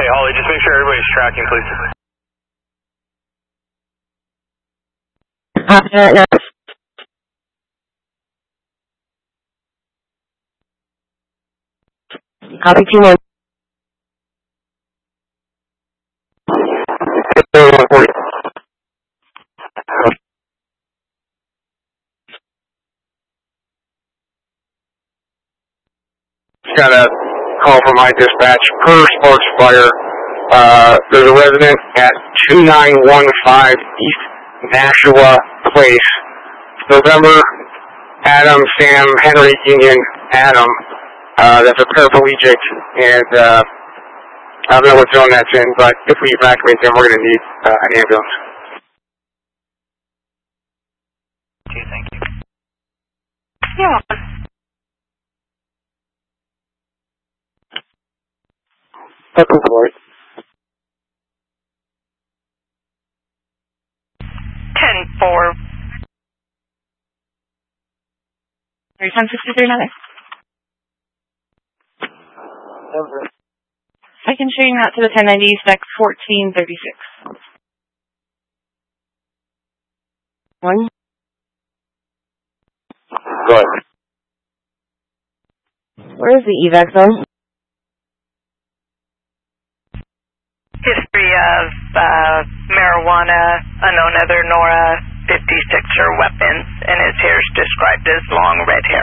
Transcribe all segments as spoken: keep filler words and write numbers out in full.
Holly, just make sure everybody's tracking, please. Uh, no, no. Copy two one. Got a call from my dispatch per Sparks Fire. Uh, there's a resident at two nine one five East Nashua Place. November, Adam, Sam, Henry, Union, Adam. Uh, that's a paraplegic, and uh, I don't know what zone that's in, but if we evacuate them, we're going to need uh, an ambulance. Okay, thank you. You're welcome. That's report. ten four. Three ten sixty three another. Second shooting out to the ten ninety East fourteen thirty six. One. Go ahead. Where is the evac zone? History of uh, marijuana, unknown other Nora fifty-sixer weapons, and his hair is described as long red hair.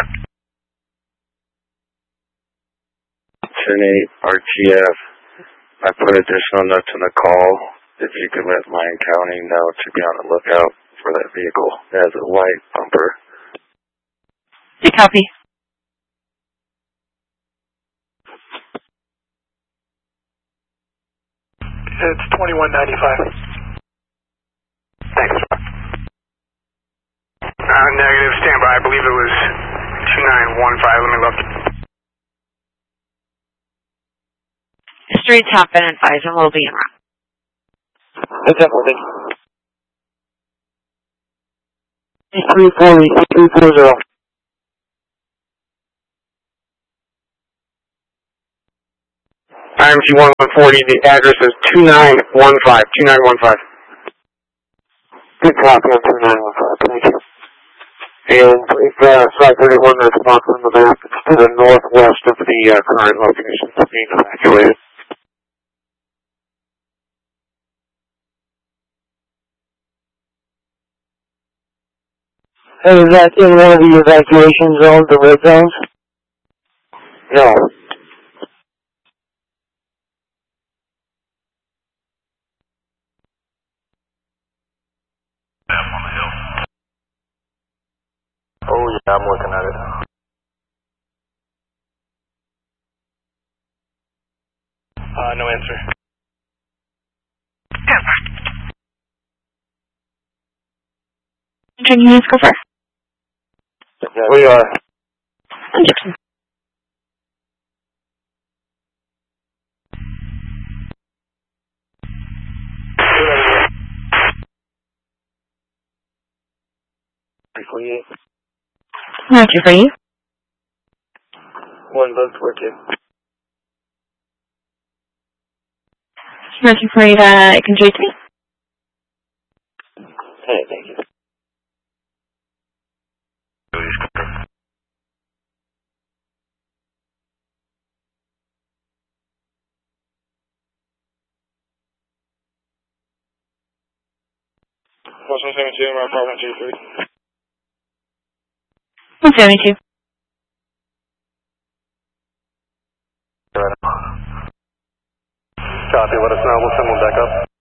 ten eight R G F. I put additional notes in the call. If you could let Lyon County know to be on the lookout for that vehicle. It has a white bumper. Copy. It's twenty-one ninety-five. Thanks. Uh, negative, standby. I believe it was two nine one five. Let me look. History top and advise and we'll be en route. That's everything. three forty, three forty. I M G one one forty, the address is two nine one five, two nine one five. Good copy on two nine one five, thank you. And if uh, Site thirty-one that's marked on the map, it's to the northwest of the uh, current location that's being evacuated. And is that in one of the evacuation zones, the red zones? No. Oh, yeah, I'm looking at it. Uh, no answer. Can you go first? Yeah, we are. I'm Gibson. For you. Thank you for you. One both working. Thank you for you that can trace me. Hey, thank you. one seventy-two, my apartment two three. one seventy-two. Copy, let us know. We'll send one back up.